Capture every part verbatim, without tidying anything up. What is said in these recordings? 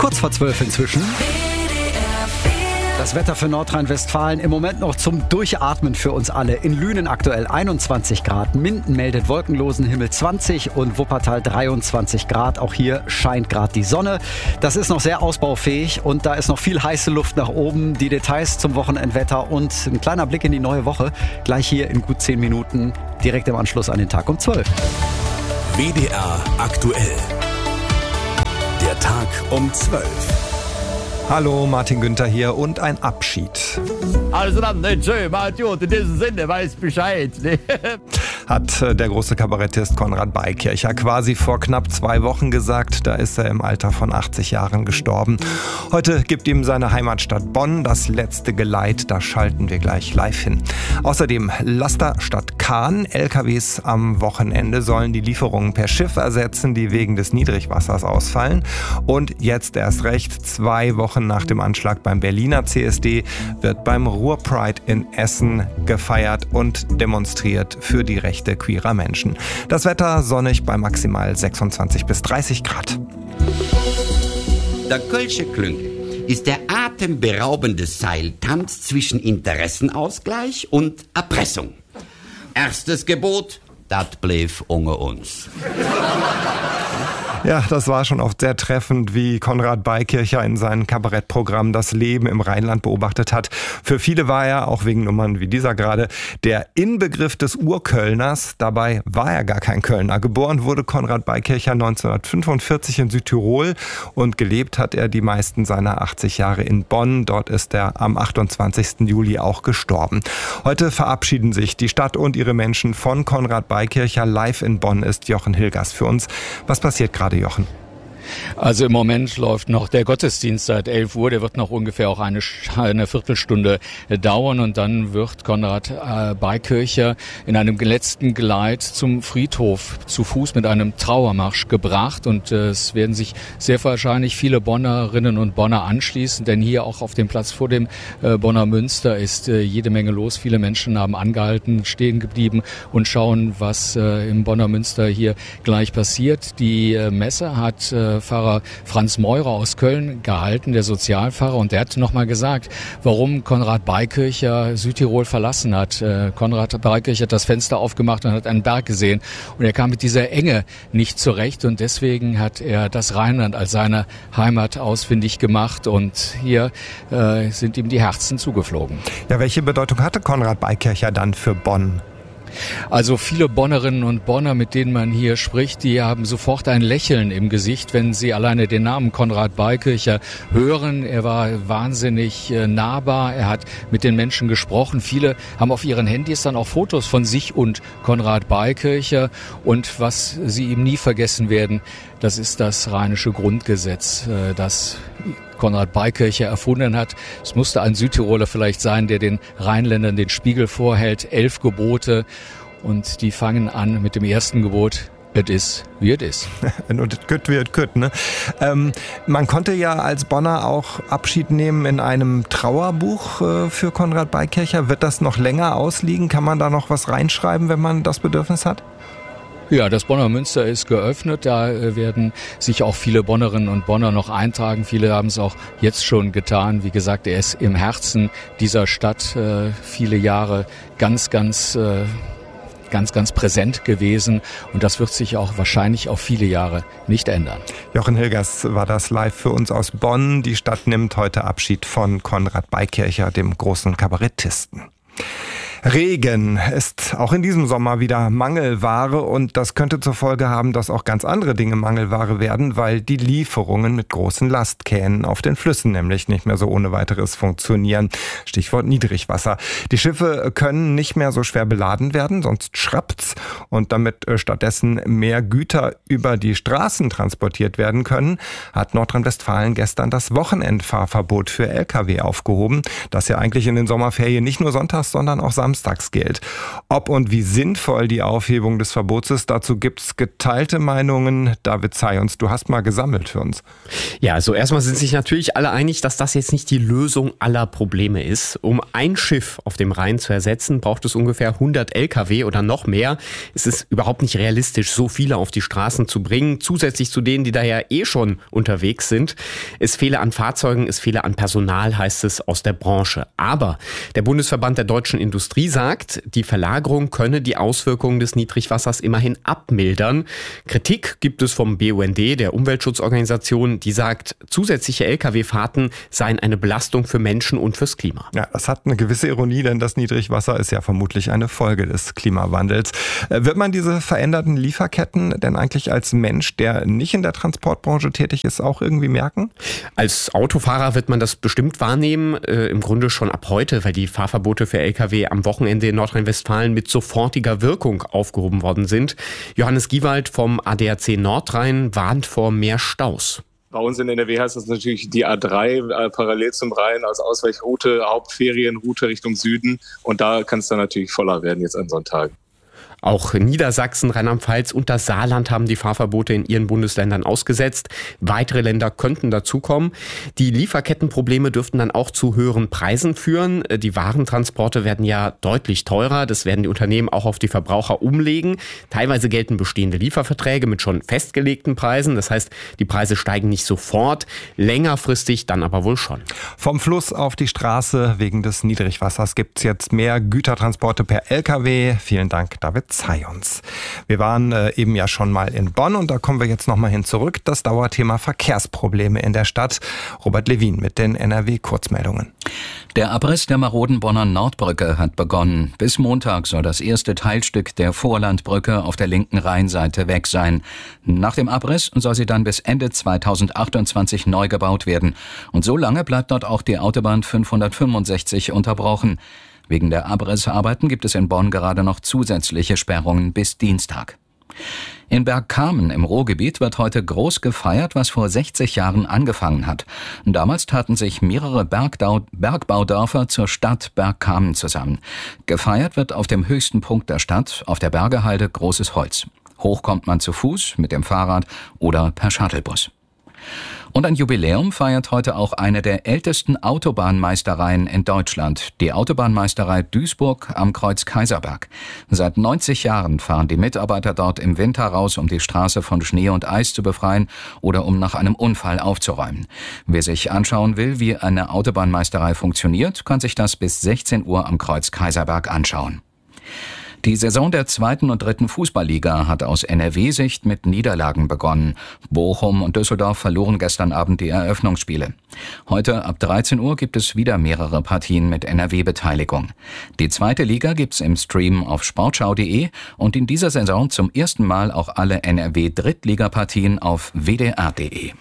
Kurz vor zwölf inzwischen. Das Wetter für Nordrhein-Westfalen im Moment noch zum Durchatmen für uns alle. In Lünen aktuell einundzwanzig Grad, Minden meldet wolkenlosen Himmel zwanzig und Wuppertal dreiundzwanzig Grad. Auch hier scheint gerade die Sonne. Das ist noch sehr ausbaufähig und da ist noch viel heiße Luft nach oben. Die Details zum Wochenendwetter und ein kleiner Blick in die neue Woche gleich hier in gut zehn Minuten, direkt im Anschluss an den Tag um zwölf. W D R aktuell. Der Tag um zwölf. Hallo, Martin Günther hier und ein Abschied. Also dann, ne, schön, Martin, in diesem Sinne, weiß Bescheid. Ne? Hat der große Kabarettist Konrad Beikircher quasi vor knapp zwei Wochen gesagt. Da ist er im Alter von achtzig Jahren gestorben. Heute gibt ihm seine Heimatstadt Bonn das letzte Geleit. Da schalten wir gleich live hin. Außerdem Laster statt Kahn. L K Ws am Wochenende sollen die Lieferungen per Schiff ersetzen, die wegen des Niedrigwassers ausfallen. Und jetzt erst recht, zwei Wochen nach dem Anschlag beim Berliner C S D wird beim Ruhr-Pride in Essen gefeiert und demonstriert für die Rechte queerer Menschen. Das Wetter sonnig bei maximal sechsundzwanzig bis dreißig Grad. Der Kölsche Klüngel ist der atemberaubende Seiltanz zwischen Interessenausgleich und Erpressung. Erstes Gebot, dat bleef unter uns. Ja, das war schon oft sehr treffend, wie Konrad Beikircher in seinem Kabarettprogramm das Leben im Rheinland beobachtet hat. Für viele war er, auch wegen Nummern wie dieser gerade, der Inbegriff des Urkölners. Dabei war er gar kein Kölner. Geboren wurde Konrad Beikircher neunzehnhundertfünfundvierzig in Südtirol und gelebt hat er die meisten seiner achtzig Jahre in Bonn. Dort ist er am achtundzwanzigsten Juli auch gestorben. Heute verabschieden sich die Stadt und ihre Menschen von Konrad Beikircher. Live in Bonn ist Jochen Hilgers für uns. Was passiert gerade, Jochen? Also im Moment läuft noch der Gottesdienst seit elf Uhr. Der wird noch ungefähr auch eine, eine Viertelstunde dauern. Und dann wird Konrad äh, Beikircher in einem letzten Geleit zum Friedhof zu Fuß mit einem Trauermarsch gebracht. Und äh, es werden sich sehr wahrscheinlich viele Bonnerinnen und Bonner anschließen. Denn hier auch auf dem Platz vor dem äh, Bonner Münster ist äh, jede Menge los. Viele Menschen haben angehalten, stehen geblieben und schauen, was äh, im Bonner Münster hier gleich passiert. Die äh, Messe hat äh, Pfarrer Franz Meurer aus Köln gehalten, der Sozialpfarrer, und der hat nochmal gesagt, warum Konrad Beikircher Südtirol verlassen hat. Äh, Konrad Beikircher hat das Fenster aufgemacht und hat einen Berg gesehen und er kam mit dieser Enge nicht zurecht und deswegen hat er das Rheinland als seine Heimat ausfindig gemacht und hier äh, sind ihm die Herzen zugeflogen. Ja, welche Bedeutung hatte Konrad Beikircher dann für Bonn? Also viele Bonnerinnen und Bonner, mit denen man hier spricht, die haben sofort ein Lächeln im Gesicht, wenn sie alleine den Namen Konrad Beikircher hören. Er war wahnsinnig nahbar, er hat mit den Menschen gesprochen. Viele haben auf ihren Handys dann auch Fotos von sich und Konrad Beikircher. Und was sie ihm nie vergessen werden, das ist das Rheinische Grundgesetz, das Konrad Beikircher erfunden hat. Es musste ein Südtiroler vielleicht sein, der den Rheinländern den Spiegel vorhält. Elf Gebote und die fangen an mit dem ersten Gebot. Es ist, wie es ist. Und es kütt, wie es kütt, ne? Ähm, man konnte ja als Bonner auch Abschied nehmen in einem Trauerbuch äh, für Konrad Beikircher. Wird das noch länger ausliegen? Kann man da noch was reinschreiben, wenn man das Bedürfnis hat? Ja, das Bonner Münster ist geöffnet. Da werden sich auch viele Bonnerinnen und Bonner noch eintragen. Viele haben es auch jetzt schon getan. Wie gesagt, er ist im Herzen dieser Stadt äh, viele Jahre ganz, ganz, äh, ganz, ganz präsent gewesen. Und das wird sich auch wahrscheinlich auf viele Jahre nicht ändern. Jochen Hilgers war das live für uns aus Bonn. Die Stadt nimmt heute Abschied von Konrad Beikircher, dem großen Kabarettisten. Regen ist auch in diesem Sommer wieder Mangelware und das könnte zur Folge haben, dass auch ganz andere Dinge Mangelware werden, weil die Lieferungen mit großen Lastkähnen auf den Flüssen nämlich nicht mehr so ohne weiteres funktionieren. Stichwort Niedrigwasser. Die Schiffe können nicht mehr so schwer beladen werden, sonst schrappt's. Und damit stattdessen mehr Güter über die Straßen transportiert werden können, hat Nordrhein-Westfalen gestern das Wochenendfahrverbot für L K W aufgehoben, das ja eigentlich in den Sommerferien nicht nur sonntags, sondern auch samstags samstags gilt. Ob und wie sinnvoll die Aufhebung des Verbots ist, dazu gibt es geteilte Meinungen. David Zayons, du hast mal gesammelt für uns. Ja, also erstmal sind sich natürlich alle einig, dass das jetzt nicht die Lösung aller Probleme ist. Um ein Schiff auf dem Rhein zu ersetzen, braucht es ungefähr hundert L K W oder noch mehr. Es ist überhaupt nicht realistisch, so viele auf die Straßen zu bringen, zusätzlich zu denen, die da ja eh schon unterwegs sind. Es fehle an Fahrzeugen, es fehle an Personal, heißt es aus der Branche. Aber der Bundesverband der deutschen Industrie sagt, die Verlagerung könne die Auswirkungen des Niedrigwassers immerhin abmildern. Kritik gibt es vom B U N D, der Umweltschutzorganisation, die sagt, zusätzliche L K W-Fahrten seien eine Belastung für Menschen und fürs Klima. Ja, das hat eine gewisse Ironie, denn das Niedrigwasser ist ja vermutlich eine Folge des Klimawandels. Wird man diese veränderten Lieferketten denn eigentlich als Mensch, der nicht in der Transportbranche tätig ist, auch irgendwie merken? Als Autofahrer wird man das bestimmt wahrnehmen, äh, im Grunde schon ab heute, weil die Fahrverbote für L K W am Wochenende in Nordrhein-Westfalen mit sofortiger Wirkung aufgehoben worden sind. Johannes Giewald vom A D A C Nordrhein warnt vor mehr Staus. Bei uns in N R W heißt das natürlich die A drei äh, parallel zum Rhein als Ausweichroute, Hauptferienroute Richtung Süden. Und da kann es dann natürlich voller werden jetzt an Sonntagen. Auch Niedersachsen, Rheinland-Pfalz und das Saarland haben die Fahrverbote in ihren Bundesländern ausgesetzt. Weitere Länder könnten dazukommen. Die Lieferkettenprobleme dürften dann auch zu höheren Preisen führen. Die Warentransporte werden ja deutlich teurer. Das werden die Unternehmen auch auf die Verbraucher umlegen. Teilweise gelten bestehende Lieferverträge mit schon festgelegten Preisen. Das heißt, die Preise steigen nicht sofort, längerfristig dann aber wohl schon. Vom Fluss auf die Straße wegen des Niedrigwassers gibt es jetzt mehr Gütertransporte per L K W. Vielen Dank, David Zayons. Wir waren äh, eben ja schon mal in Bonn und da kommen wir jetzt nochmal hin zurück. Das Dauerthema Verkehrsprobleme in der Stadt. Robert Levin mit den N R W-Kurzmeldungen. Der Abriss der maroden Bonner Nordbrücke hat begonnen. Bis Montag soll das erste Teilstück der Vorlandbrücke auf der linken Rheinseite weg sein. Nach dem Abriss soll sie dann bis Ende zweitausendachtundzwanzig neu gebaut werden. Und so lange bleibt dort auch die Autobahn fünfhundertfünfundsechzig unterbrochen. Wegen der Abrissarbeiten gibt es in Bonn gerade noch zusätzliche Sperrungen bis Dienstag. In Bergkamen im Ruhrgebiet wird heute groß gefeiert, was vor sechzig Jahren angefangen hat. Damals taten sich mehrere Bergdau- Bergbaudörfer zur Stadt Bergkamen zusammen. Gefeiert wird auf dem höchsten Punkt der Stadt, auf der Bergehalde Großes Holz. Hoch kommt man zu Fuß, mit dem Fahrrad oder per Shuttlebus. Und ein Jubiläum feiert heute auch eine der ältesten Autobahnmeistereien in Deutschland, die Autobahnmeisterei Duisburg am Kreuz Kaiserberg. Seit neunzig Jahren fahren die Mitarbeiter dort im Winter raus, um die Straße von Schnee und Eis zu befreien oder um nach einem Unfall aufzuräumen. Wer sich anschauen will, wie eine Autobahnmeisterei funktioniert, kann sich das bis sechzehn Uhr am Kreuz Kaiserberg anschauen. Die Saison der zweiten und dritten Fußballliga hat aus N R W-Sicht mit Niederlagen begonnen. Bochum und Düsseldorf verloren gestern Abend die Eröffnungsspiele. Heute ab dreizehn Uhr gibt es wieder mehrere Partien mit N R W-Beteiligung. Die zweite Liga gibt's im Stream auf sportschau punkt de und in dieser Saison zum ersten Mal auch alle N R W-Drittligapartien auf w d r punkt de.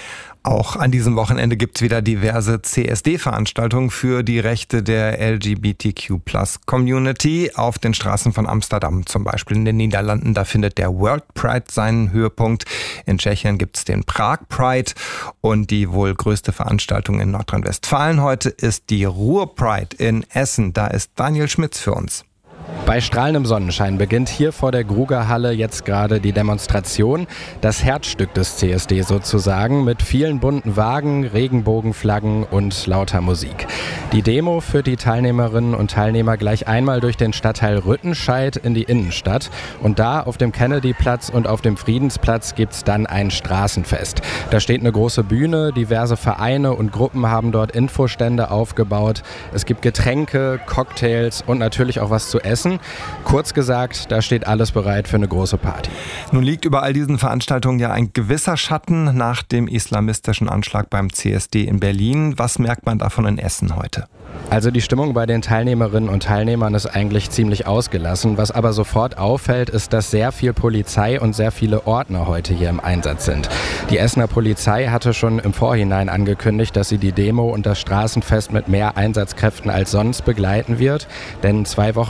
Auch an diesem Wochenende gibt's wieder diverse C S D-Veranstaltungen für die Rechte der L G B T Q Plus Community auf den Straßen von Amsterdam zum Beispiel. In den Niederlanden, da findet der World Pride seinen Höhepunkt. In Tschechien gibt's den Prag Pride und die wohl größte Veranstaltung in Nordrhein-Westfalen heute ist die Ruhr Pride in Essen. Da ist Daniel Schmitz für uns. Bei strahlendem Sonnenschein beginnt hier vor der Grugerhalle jetzt gerade die Demonstration, das Herzstück des C S D sozusagen, mit vielen bunten Wagen, Regenbogenflaggen und lauter Musik. Die Demo führt die Teilnehmerinnen und Teilnehmer gleich einmal durch den Stadtteil Rüttenscheid in die Innenstadt und da auf dem Kennedyplatz und auf dem Friedensplatz gibt's dann ein Straßenfest. Da steht eine große Bühne, diverse Vereine und Gruppen haben dort Infostände aufgebaut. Es gibt Getränke, Cocktails und natürlich auch was zu essen. Kurz gesagt, da steht alles bereit für eine große Party. Nun liegt über all diesen Veranstaltungen ja ein gewisser Schatten nach dem islamistischen Anschlag beim C S D in Berlin. Was merkt man davon in Essen heute? Also die Stimmung bei den Teilnehmerinnen und Teilnehmern ist eigentlich ziemlich ausgelassen. Was aber sofort auffällt, ist, dass sehr viel Polizei und sehr viele Ordner heute hier im Einsatz sind. Die Essener Polizei hatte schon im Vorhinein angekündigt, dass sie die Demo und das Straßenfest mit mehr Einsatzkräften als sonst begleiten wird. Denn zwei Wochen nach dem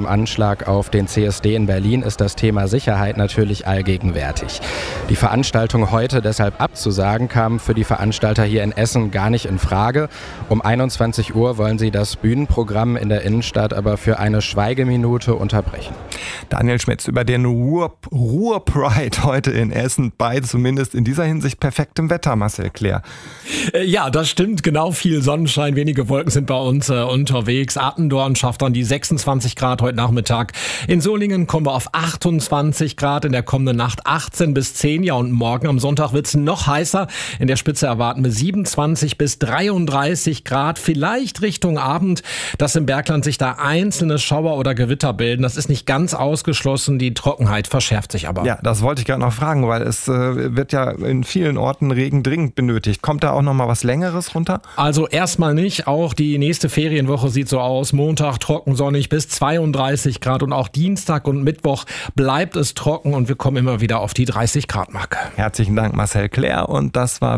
zum Anschlag auf den C S D in Berlin ist das Thema Sicherheit natürlich allgegenwärtig. Die Veranstaltung heute deshalb abzusagen, kam für die Veranstalter hier in Essen gar nicht in Frage. Um einundzwanzig Uhr wollen sie das Bühnenprogramm in der Innenstadt aber für eine Schweigeminute unterbrechen. Daniel Schmitz über den Ruhr, Ruhr Pride heute in Essen bei zumindest in dieser Hinsicht perfektem Wetter, Marcel Claire. Ja, das stimmt, genau, viel Sonnenschein, wenige Wolken sind bei uns äh, unterwegs. Attendorn schafft dann die sechsundzwanzig Grad heute Nachmittag. In Solingen kommen wir auf achtundzwanzig Grad, in der kommenden Nacht achtzehn bis zehn. Ja, und morgen am Sonntag wird's noch heißer. In der Spitze erwarten wir siebenundzwanzig bis dreiunddreißig Grad, vielleicht Richtung Abend, dass im Bergland sich da einzelne Schauer oder Gewitter bilden. Das ist nicht ganz ausgeschlossen, die Trockenheit verschärft sich aber. Ja, das wollte ich gerade noch fragen, weil es äh, wird ja in vielen Orten Regen dringend benötigt. Kommt da auch noch mal was Längeres runter? Also erstmal nicht. Auch die nächste Ferienwoche sieht so aus. Montag trocken, sonnig bis zweiunddreißig Grad und auch Dienstag und Mittwoch bleibt es trocken und wir kommen immer wieder auf die dreißig Grad Marke. Herzlichen Dank, Marcel Claire, und das war